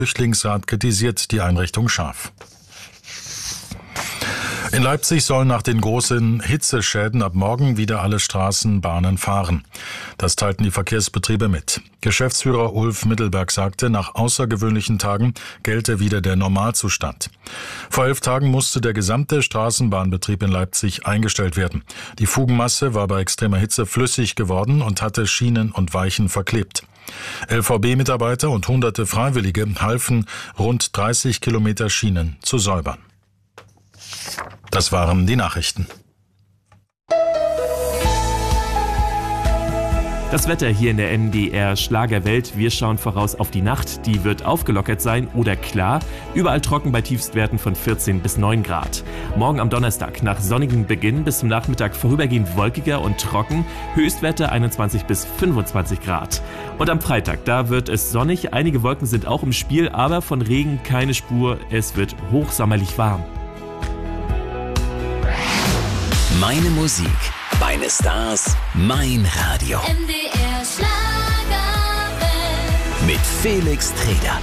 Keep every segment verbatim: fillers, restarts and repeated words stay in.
Flüchtlingsrat kritisiert die Einrichtung scharf. In Leipzig sollen nach den großen Hitzeschäden ab morgen wieder alle Straßenbahnen fahren. Das teilten die Verkehrsbetriebe mit. Geschäftsführer Ulf Mittelberg sagte, nach außergewöhnlichen Tagen gelte wieder der Normalzustand. Vor elf Tagen musste der gesamte Straßenbahnbetrieb in Leipzig eingestellt werden. Die Fugenmasse war bei extremer Hitze flüssig geworden und hatte Schienen und Weichen verklebt. L V B-Mitarbeiter und hunderte Freiwillige halfen, rund dreißig Kilometer Schienen zu säubern. Das waren die Nachrichten. Das Wetter hier in der N D R Schlagerwelt. Wir schauen voraus auf die Nacht. Die wird aufgelockert sein oder klar. Überall trocken bei Tiefstwerten von vierzehn bis neun Grad. Morgen am Donnerstag nach sonnigem Beginn bis zum Nachmittag vorübergehend wolkiger und trocken. Höchstwerte einundzwanzig bis fünfundzwanzig Grad. Und am Freitag, da wird es sonnig. Einige Wolken sind auch im Spiel, aber von Regen keine Spur. Es wird hochsommerlich warm. Meine Musik, meine Stars, mein Radio. N D R Schlagerwelt. Mit Felix Treder.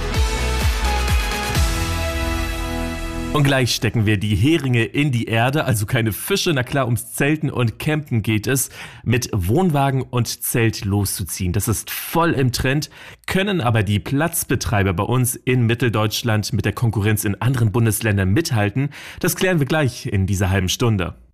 Und gleich stecken wir die Heringe in die Erde, also keine Fische. Na klar, ums Zelten und Campen geht es. Mit Wohnwagen und Zelt loszuziehen. Das ist voll im Trend, können aber die Platzbetreiber bei uns in Mitteldeutschland mit der Konkurrenz in anderen Bundesländern mithalten. Das klären wir gleich in dieser halben Stunde.